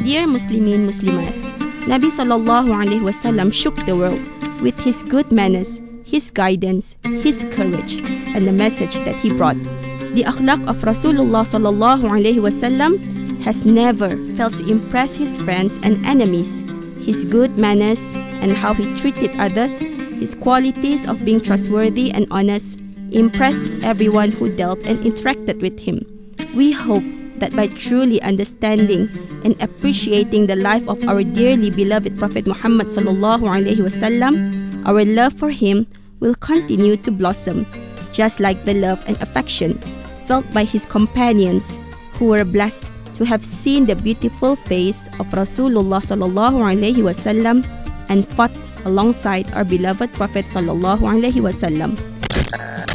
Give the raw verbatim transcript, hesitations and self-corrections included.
Dear Muslimin Muslimat, Nabi sallallahu alaihi wasallam shook the world with his good manners, his guidance, his courage, and the message that he brought. The akhlaq of Rasulullah sallallahu alaihi wasallam has never failed to impress his friends and enemies. His good manners and how he treated others, his qualities of being trustworthy and honest, impressed everyone who dealt and interacted with him. We hope that by truly understanding and appreciating the life of our dearly beloved Prophet Muhammad sallallahu alaihi wasallam, our love for him will continue to blossom, just like the love and affection felt by his companions who were blessed to have seen the beautiful face of Rasulullah sallallahu alaihi wasallam and fought alongside our beloved Prophet sallallahu alaihi wasallam.